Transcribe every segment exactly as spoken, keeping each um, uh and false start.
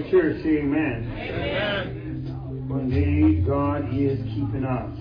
the church say amen. Amen. For indeed, God is keeping us.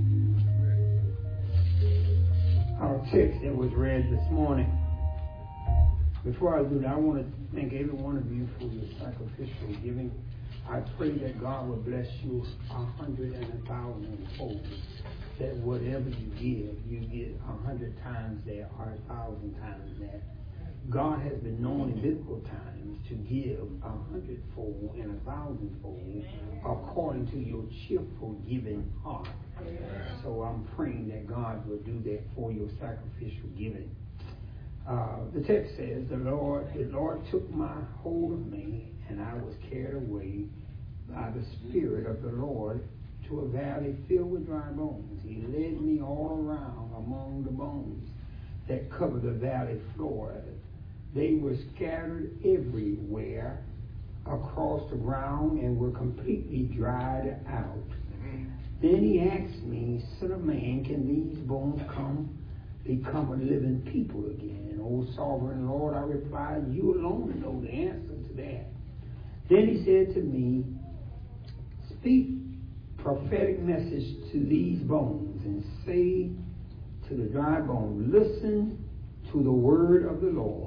Our text that was read this morning. Before I do that, I want to thank every one of you for your sacrificial giving. I pray that God will bless you a hundred and a thousand fold. That whatever you give, you get a hundred times that or a thousand times that. God has been known in biblical times to give a hundredfold and a thousandfold according to your cheerful giving heart. So I'm praying that God will do that for your sacrificial giving. Uh, the text says, the Lord, the Lord took my hold of me, and I was carried away by the Spirit of the Lord to a valley filled with dry bones. He led me all around among the bones that covered the valley floor. They were scattered everywhere across the ground and were completely dried out. Mm-hmm. Then he asked me, Son of man, can these bones come become a living people again? O sovereign Lord, I replied, you alone know the answer to that. Then he said to me, speak prophetic message to these bones and say to the dry bone, listen to the word of the Lord.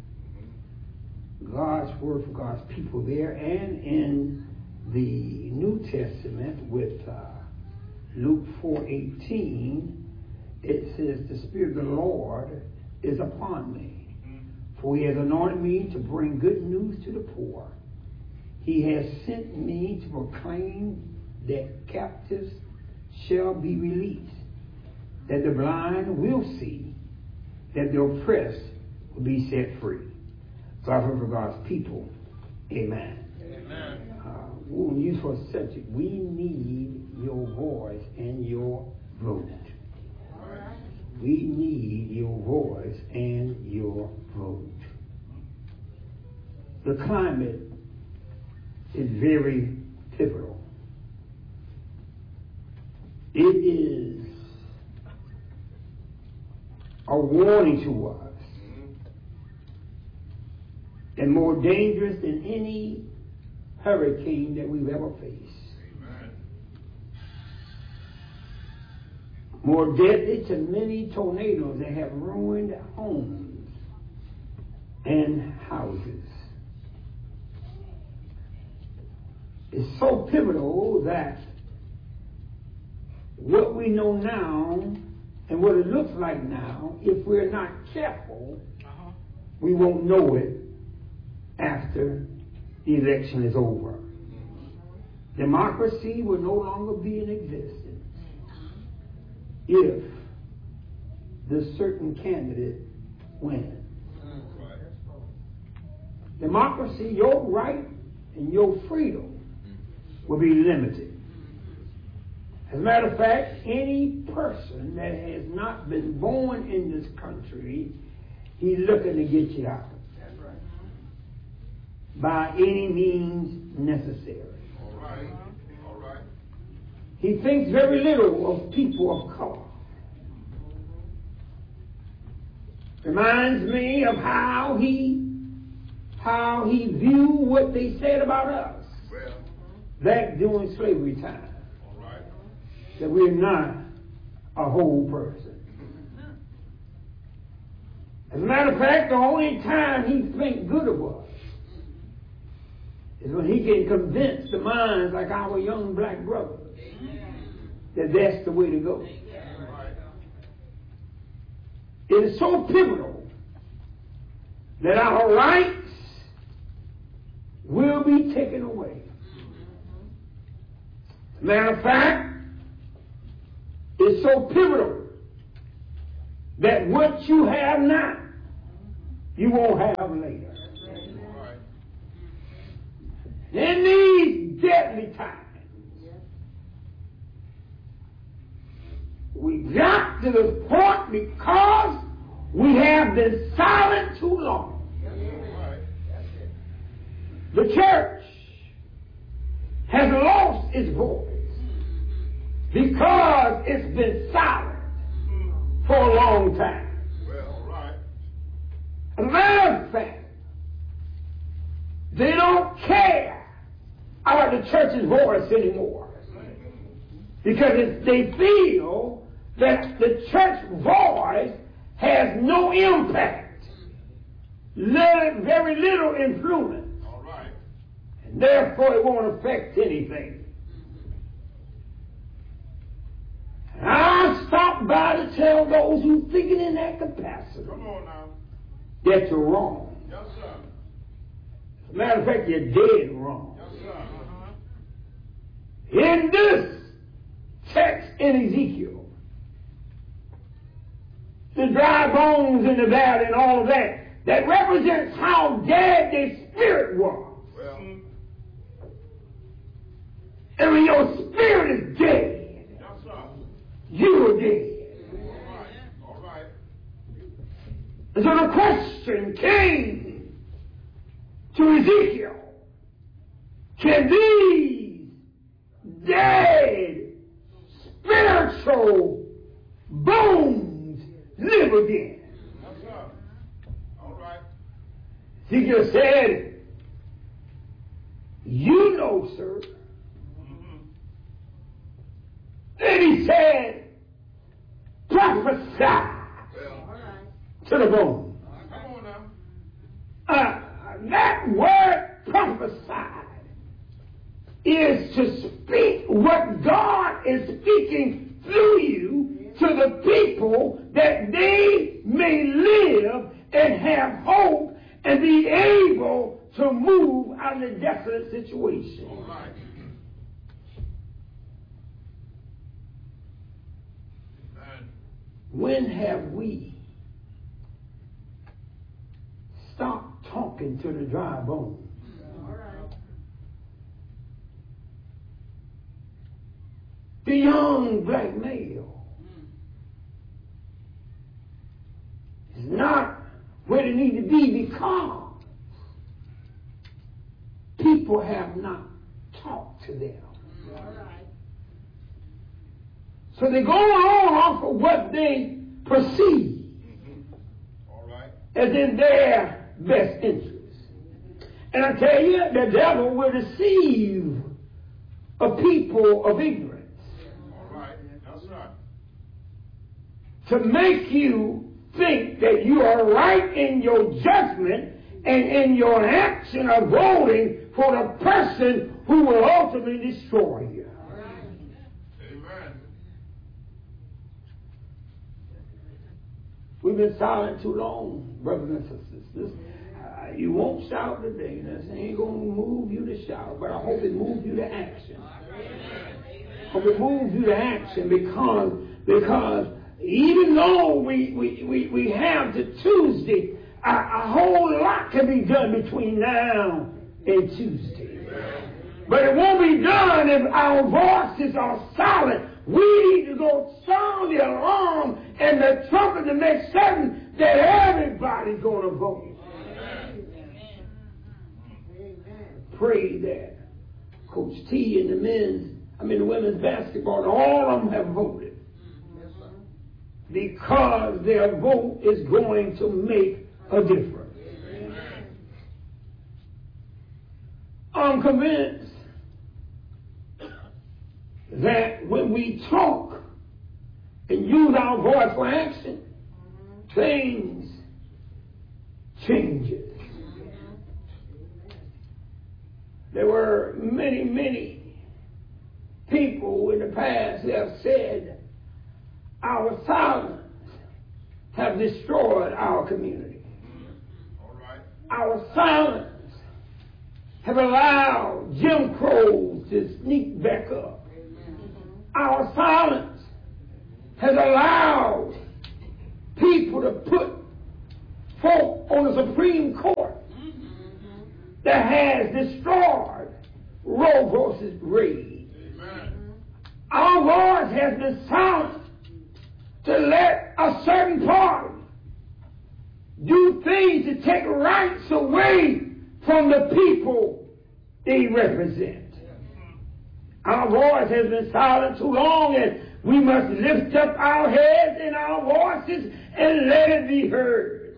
God's word for God's people there, and in the New Testament with uh, Luke four eighteen, it says, the Spirit of the Lord is upon me, for he has anointed me to bring good news to the poor. He has sent me to proclaim that captives shall be released, that the blind will see, that the oppressed will be set free. God for God's people. Amen. Amen. Uh, we'll use for a subject. We need your voice and your vote. Right. We need your voice and your vote. The climate is very pivotal. It is a warning to us, and more dangerous than any hurricane that we've ever faced. Amen. More deadly to many tornadoes that have ruined homes and houses. It's so pivotal that what we know now and what it looks like now, if we're not careful, uh-huh. we won't know it after the election is over. Democracy will no longer be in existence if the certain candidate wins. Democracy, your right and your freedom will be limited. As a matter of fact, any person that has not been born in this country, he's looking to get you out. By any means necessary. All right. All right. He thinks very little of people of color. Reminds me of how he how he viewed what they said about us well, back during slavery time. All right. That we're not a whole person. As a matter of fact, the only time he thinks good of us is when he can convince the minds like our young black brothers that that's the way to go. It is so pivotal that our rights will be taken away. Matter of fact, it's so pivotal that what you have now, you won't have later. In these deadly times, we got to this point because we have been silent too long. The church has lost its voice because it's been silent for a long time. Well, right. As a matter of fact, they don't care by the church's voice anymore. Because it's, they feel that the church voice has no impact, little, very little influence. All right. And therefore it won't affect anything. And I stop by to tell those who thinking in that capacity Come on now. that you're wrong. Yes, sir. As a matter of fact, you're dead wrong. Yes, sir. In this text in Ezekiel, the dry bones in the valley and all of that, that represents how dead their spirit was. Well, And when your spirit is dead, yes, sir. you are dead. All right. All right. And so the question came to Ezekiel, can these dead spiritual bones live again? Yes, sir. All right. Ezekiel said, you know, sir. Mm-hmm. Then he said, prophesy Well, to the bone. come on now. Uh, that word prophesied is to speak what God is speaking through you to the people that they may live and have hope and be able to move out of the desolate situation. All right. Amen. When have we stopped talking to the dry bones? The young black male is not where they need to be because people have not talked to them. So they go on off of what they perceive All right. as in their best interest. And I tell you, the devil will deceive a people of ignorance All right. That's right. to make you think that you are right in your judgment and in your action of voting for the person who will ultimately destroy you. Amen. We've been silent too long, brothers and sisters. Uh, you won't shout today. This ain't going to move you to shout, but I hope it moves you to action. I hope it moves you to action because, because even though we, we, we, we have the Tuesday, a, a whole lot can be done between now and Tuesday. But it won't be done if our voices are silent. We need to go sound the alarm and the trumpet to make certain that everybody's going to vote. Pray that Coach T and the men's, I mean the women's basketball, all of them have voted. Because their vote is going to make a difference. I'm convinced that when we talk and use our voice for action, things changes. There were many, many people in the past who have said our silence have destroyed our community. All right. Our silence have allowed Jim Crow to sneak back up. Our silence has allowed people to put folk on the Supreme Court that has destroyed Roe versus Wade. Amen. Our voice has been silent to let a certain party do things to take rights away from the people they represent. Our voice has been silent too long, and we must lift up our heads and our voices and let it be heard.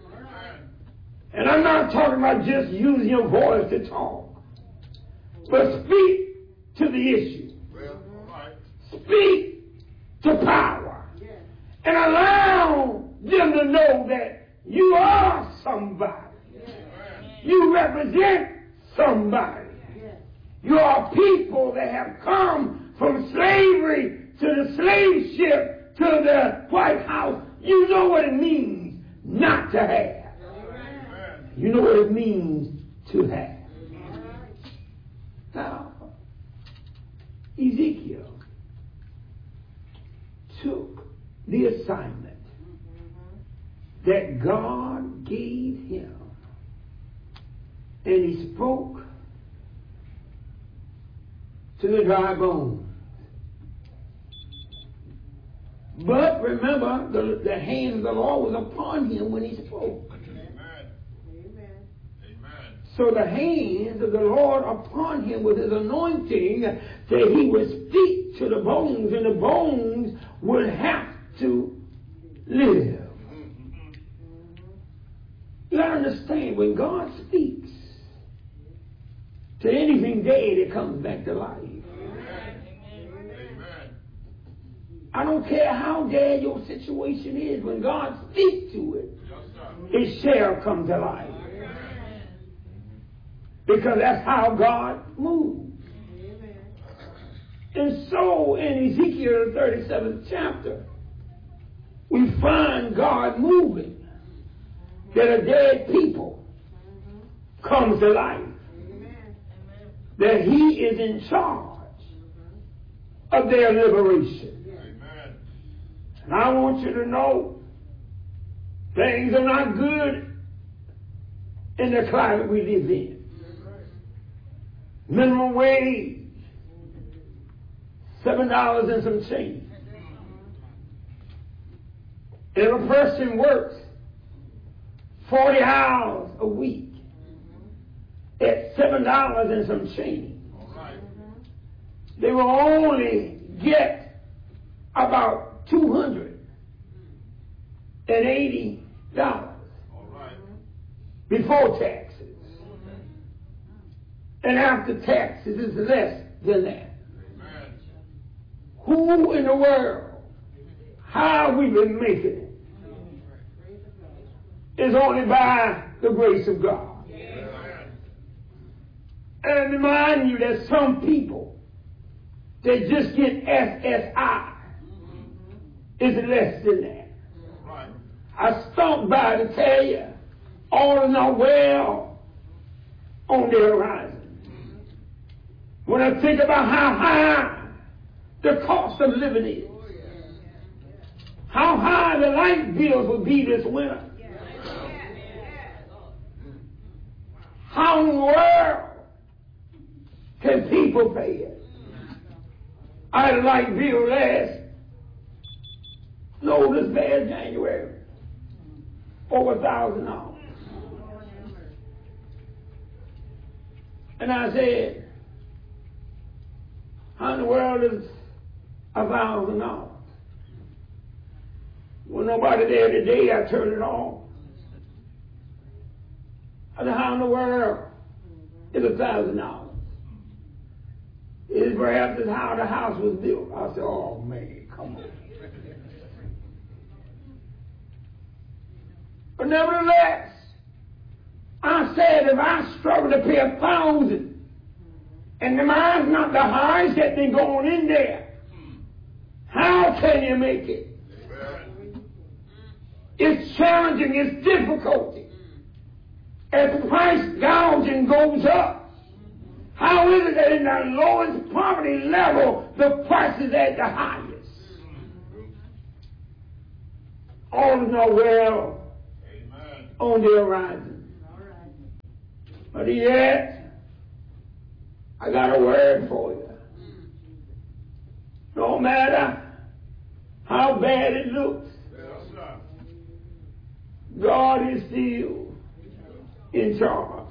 And I'm not talking about just using your voice to talk, but speak to the issue. Well, all right. Speak to power. And allow them to know that you are somebody. You represent somebody. You are people that have come from slavery to the slave ship to the White House. You know what it means not to have. You know what it means to have. Now, Ezekiel took the assignment that God gave him, and he spoke to the dry bones. But remember, the, the hand of the Lord was upon him when he spoke. Amen. Amen. Amen. So the hands of the Lord upon him with his anointing, that he would speak to the bones, and the bones would have to live. You gotta understand, when God speaks to anything dead, it comes back to life. I don't care how dead your situation is, when God speaks to it, it shall come to life. Because that's how God moves. And so in Ezekiel thirty-seventh chapter, we find God moving, that a dead people comes to life. That he is in charge of their liberation. And I want you to know, things are not good in the climate we live in. Minimum wage, seven dollars and some change. If a person works forty hours a week at seven dollars and some change, they will only get about two hundred eighty dollars before taxes. And after taxes is less than that. Amen. Who in the world, how we been making it, is only by the grace of God. Amen. And I remind you that some people, they just get S S I. Is less than that. Right. I stopped by to tell you, all is not well on the horizon. When I think about how high the cost of living is, how high the light bills will be this winter, how in the world can people pay it? I had a light bill last, no, this past January, over a thousand dollars. And I said, how in the world is a thousand dollars? Well, nobody there today, I turned it off. I said, how in the world is a thousand dollars? Is perhaps is how the house was built. I said, oh man, come on. But nevertheless, I said, if I struggle to pay a thousand, and the mine's not the highest that been going in there, how can you make it? It's challenging, it's difficulty. As the price gouging goes up, how is it that in the lowest poverty level, the price is at the highest? All is not well on the horizon. But yet, I got a word for you. No matter how bad it looks, God is still in charge.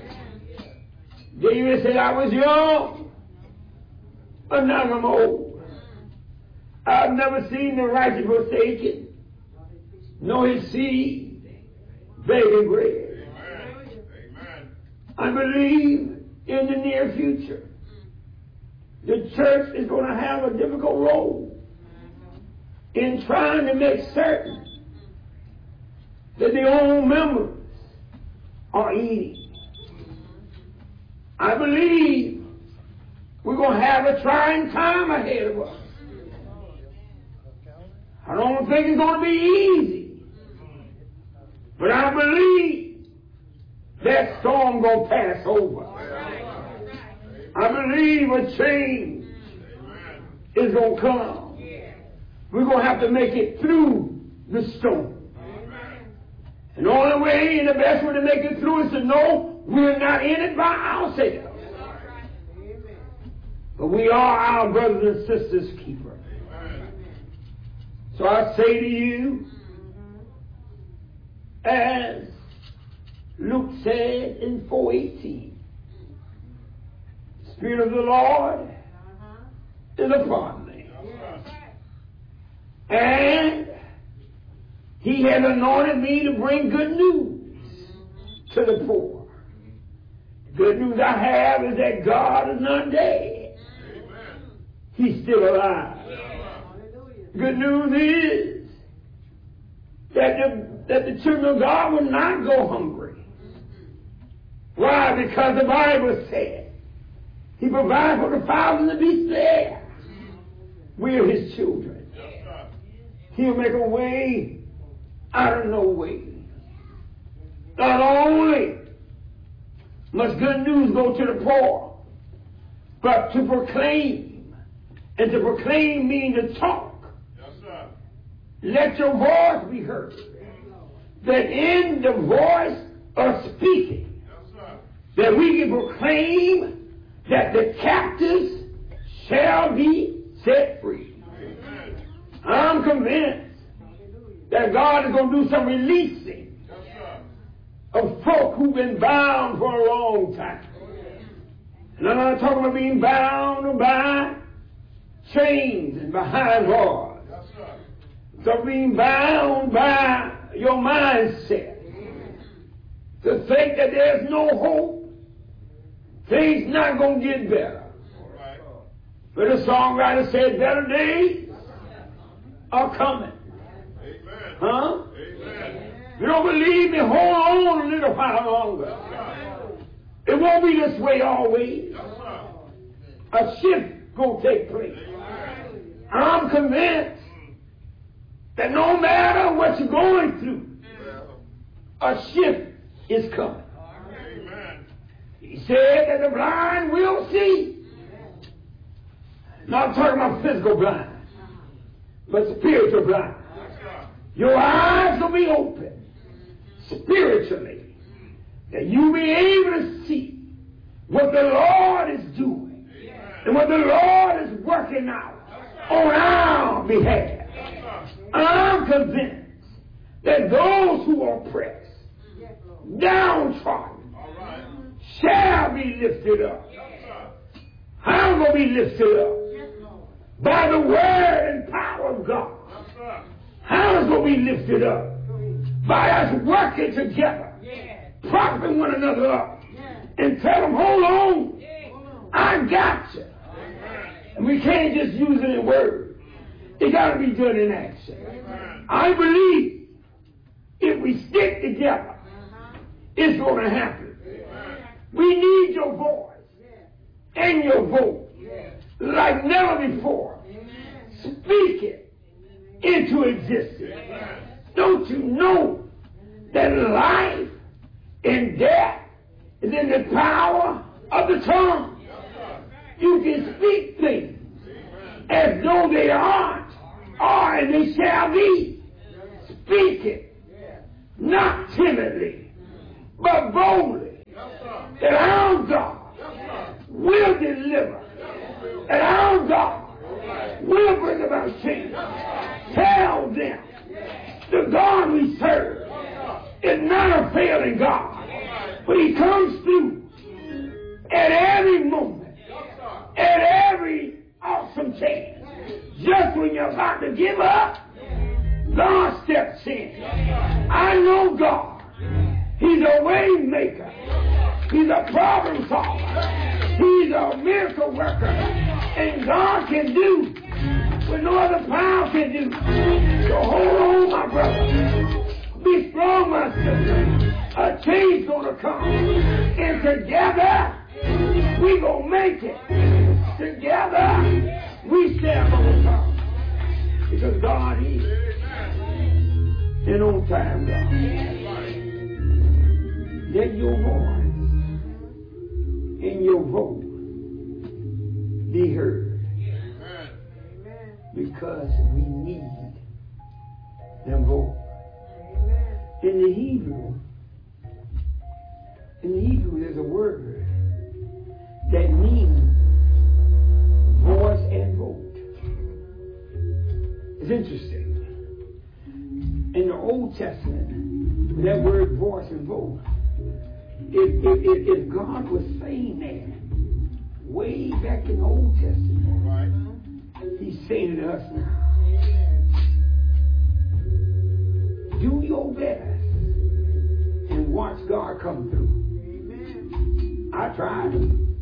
David said, I was young, but now I'm old. I've never seen the righteous forsaken, nor his seed begging bread. Amen. I believe in the near future the church is going to have a difficult role in trying to make certain that their own members are eating. I believe we're going to have a trying time ahead of us. I don't think it's going to be easy, but I believe that storm going to pass over. I believe a change is going to come. We're going to have to make it through the storm. And the only way and the best way to make it through is to know we're not in it by ourselves. But we are our brothers and sisters' keeper. So I say to you, as Luke said in four eighteen, the Spirit of the Lord is upon me. And He has anointed me to bring good news to the poor. The good news I have is that God is not dead. He's still alive. Good news is that the, that the children of God will not go hungry. Why? Because the Bible said He provides for the fowls and the beasts of the air. We are His children. He'll make a way out of no way. Not only must good news go to the poor, but to proclaim. And to proclaim means to talk. Let your voice be heard. That in the voice of speaking, that we can proclaim that the captives shall be set free. I'm convinced that God is going to do some releasing of folk who've been bound for a long time. And I'm not talking about being bound by chains and behind bars. So being bound by your mindset to think that there's no hope, things not going to get better. But the songwriter said, better days are coming. Amen. Huh? Amen. You don't believe me? Hold on a little while longer. It won't be this way always. A shift going to take place. I'm convinced that no matter what you're going through, a shift is coming. Amen. He said that the blind will see. Not talking about physical blind, but spiritual blind. Your eyes will be open spiritually, that you be able to see what the Lord is doing and what the Lord is working out on our behalf. I'm convinced that those who are oppressed, downtrodden, shall be lifted up. How will be lifted up? By the word and power of God. How is going to be lifted up? By us working together, propping one another up, and tell them, hold on, I got you. And we can't just use it in words. It got to be done in action. I believe if we stick together, it's going to happen. We need your voice and your vote like never before. Speak it into existence. Don't you know that life and death is in the power of the tongue? You can speak things as though they aren't, are, and they shall be. Speak it, not timidly, but boldly, that our God will deliver, that our God will bring about change. Tell them the God we serve is not a failing God, but He comes through at every moment, at every awesome chance. Just when you're about to give up, God steps in. I know God. He's a way maker. He's a problem solver. He's a miracle worker. And God can do what no other power can do. So hold on, my brother. Be strong, my sister. A change gonna come. And together, we gonna make it. Together, we shall overcome. Because God is an on time God. Let your voice and your vote be heard. Because we need them vote. In the Hebrew, in the Hebrew there's a word that means voice and vote. It's interesting. In the Old Testament, that word voice and vote, if, if, if, if God was saying that way back in the Old Testament, right, He's saying it to us now. Do your best and watch God come through. Amen. I tried.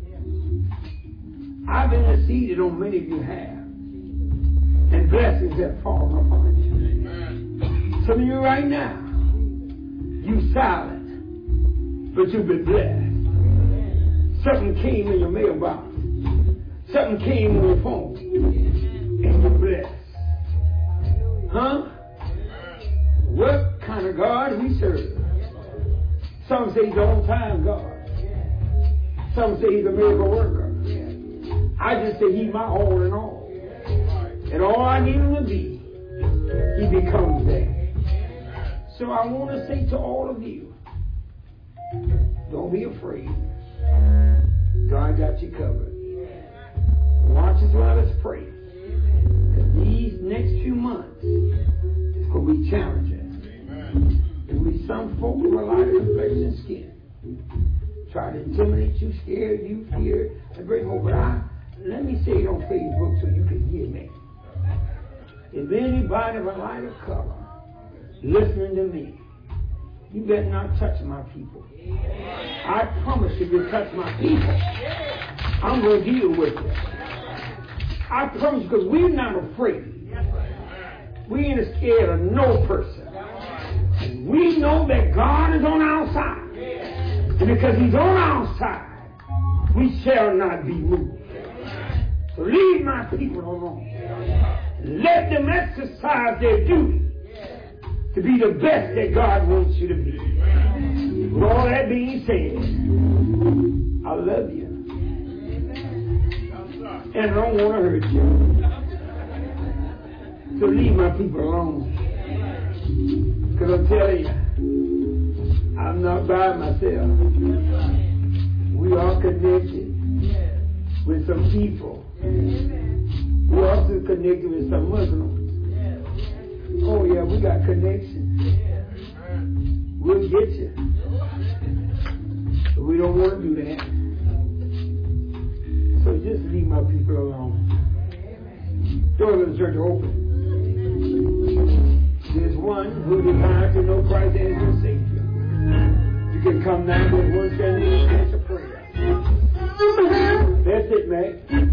I've interceded on many of you have. And blessings have fallen upon you. Amen. Some of you right now, you silent, but you've been blessed. Amen. Something came in your mailbox. Something came on your phone. And you're blessed. Huh? What kind of God we serve? Some say He's an on-time God. Some say He's a miracle worker. I just say He's my all in all. And all I need Him to be, He becomes that. So I want to say to all of you, don't be afraid. God got you covered. Watch us while let's pray. Because these next few months, it's going to be challenging. There will be some folk who are lighter than flesh and skin. Try to intimidate you, scare you, fear, and bring hope. But I, let me say it on Facebook so you can hear me. If anybody of a lighter color listening to me, you better not touch my people. I promise you, if you touch my people, I'm going to deal with you. I promise you, because we're not afraid. We ain't scared of no person. We know that God is on our side. And because He's on our side, we shall not be moved. So leave my people alone. Let them exercise their duty to be the best that God wants you to be. With all that being said, I love you. And I don't want to hurt you. So leave my people alone. Because I'm telling you, I'm not by myself. We are connected with some people. We're also connected with some Muslims. Oh yeah, we got connections. We'll get you. But we don't want to do that. So just leave my people alone. Doors of the church are open. There's one who desires to know Christ as your Savior. You can come now with one standing in the prayer. That's it, man.